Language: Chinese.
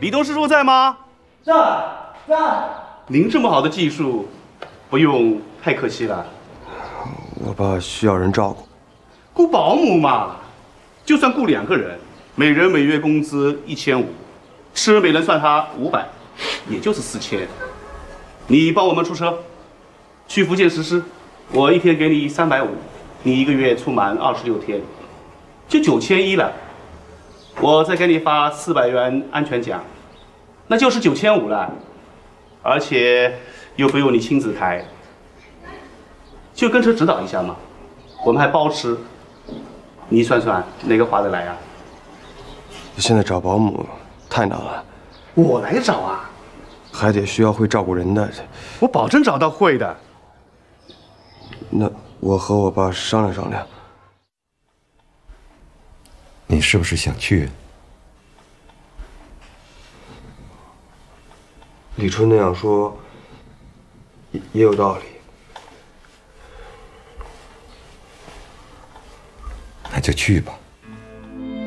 李董事叔在吗？ 在。 您这么好的技术，不用太可惜了。 我爸需要人照顾。 雇保姆嘛，就算雇2个人，每人每月工资1500，吃每人算他500，也就是4000。你帮我们出车，去福建实施，我一天给你350，你1个月出满26天，就9100了。我再给你发400元安全奖，那就是9500了，而且又不用你亲自开，就跟车指导一下嘛。我们还包吃，你算算哪个划得来啊？ 现在找保姆太难了， 我来找啊， 还得需要会照顾人的。 我保证找到会的。 那我和我爸商量商量。 你是不是想去？ 李春那样说也有道理。 那就去吧。